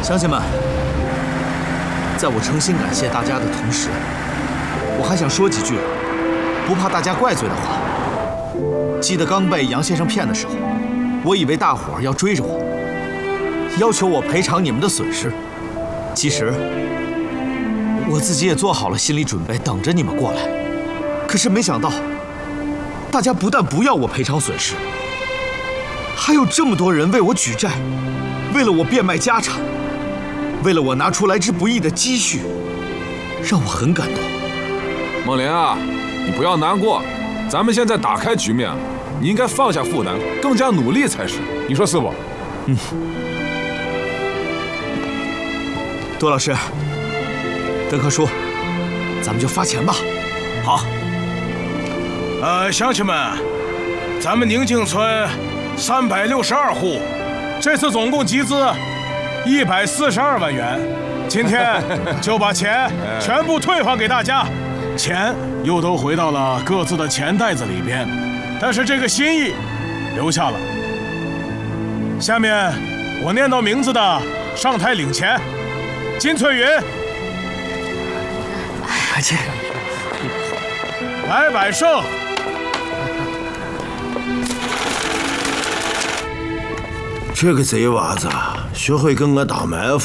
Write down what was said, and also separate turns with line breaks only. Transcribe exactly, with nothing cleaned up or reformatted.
乡亲们，在我诚心感谢大家的同时，我还想说几句不怕大家怪罪的话。记得刚被杨先生骗的时候，我以为大伙儿要追着我，要求我赔偿你们的损失。其实我自己也做好了心理准备，等着你们过来。可是没想到，大家不但不要我赔偿损失，还有这么多人为我举债，为了我变卖家产，为了我拿出来之不易的积蓄，让我很感动。
孟林啊，你不要难过，咱们现在打开局面，你应该放下负担，更加努力才是。你说是不？
嗯。杜老师，邓克叔，咱们就发钱吧。
好。呃，乡亲们，咱们宁静村三百六十二户，这次总共集资一百四十二万元，今天就把钱全部退还给大家，钱又都回到了各自的钱袋子里边，但是这个心意留下了。下面我念到名字的上台领钱。金翠云，
阿姐，
白百胜，
这个贼娃子学会跟我打埋伏。